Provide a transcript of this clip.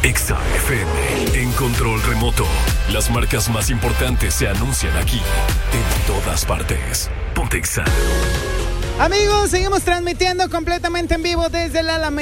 Exa FM, en control remoto. Las marcas más importantes se anuncian aquí, en todas partes. Ponte Exa. Amigos, seguimos transmitiendo completamente en vivo desde la Alameda.